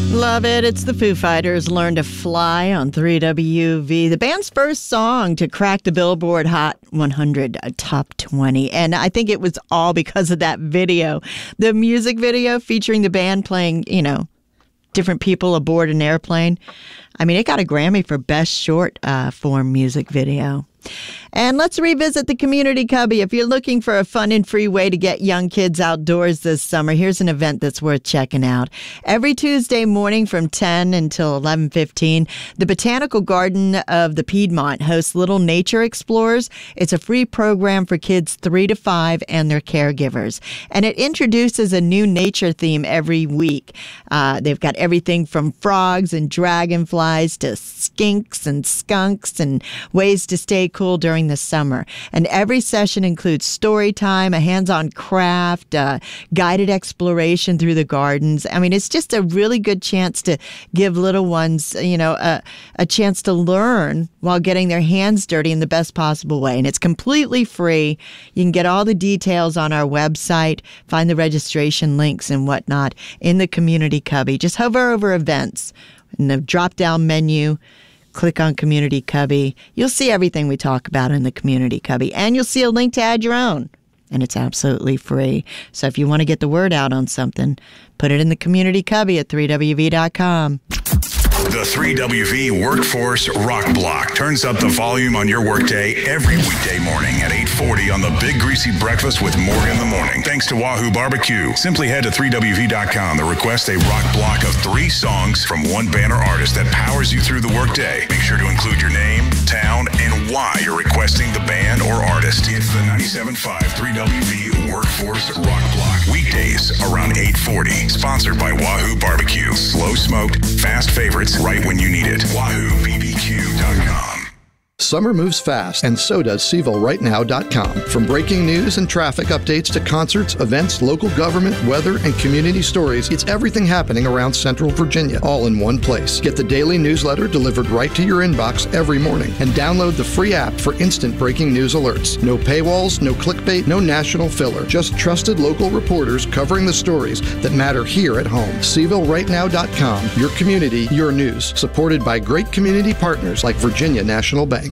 Love it. It's the Foo Fighters, Learn to Fly on 3WV. The band's first song to crack the Billboard Hot 100 Top 20. And I think it was all because of that video. The music video featuring the band playing, different people aboard an airplane. I mean, it got a Grammy for Best Short Form Music Video. And let's revisit the Community Cubby. If you're looking for a fun and free way to get young kids outdoors this summer, here's an event that's worth checking out. Every Tuesday morning from 10 until 11:15, the Botanical Garden of the Piedmont hosts Little Nature Explorers. It's a free program for kids 3 to 5 and their caregivers. And it introduces a new nature theme every week. They've got everything from frogs and dragonflies to skinks and skunks and ways to stay cool during the summer. And every session includes story time, a hands-on craft, guided exploration through the gardens. I mean, it's just a really good chance to give little ones, a chance to learn while getting their hands dirty in the best possible way. And it's completely free. You can get all the details on our website, find the registration links and whatnot in the Community Cubby. Just hover over events in the drop-down menu. Click on Community Cubby. You'll see everything we talk about in the Community Cubby. And you'll see a link to add your own. And it's absolutely free. So if you want to get the word out on something, put it in the Community Cubby at 3WV.com. The 3WV Workforce Rock Block turns up the volume on your workday every weekday morning at 8:40 on the Big Greasy Breakfast with Morgan in the Morning. Thanks to Wahoo Barbecue. Simply head to 3WV.com to request a rock block of 3 songs from one band or artist that powers you through the workday. Make sure to include your name, town, and why you're requesting the band or artist. It's the 97.5 3WV Workforce Rock Block. Weekdays around 8:40. Sponsored by Wahoo Barbecue. Slow smoked, fast favorites right when you need it. WahooBBQ.com. Summer moves fast, and so does SevilleRightNow.com. From breaking news and traffic updates to concerts, events, local government, weather, and community stories, it's everything happening around Central Virginia, all in one place. Get the daily newsletter delivered right to your inbox every morning, and download the free app for instant breaking news alerts. No paywalls, no clickbait, no national filler. Just trusted local reporters covering the stories that matter here at home. SevilleRightNow.com. Your community, your news. Supported by great community partners like Virginia National Bank.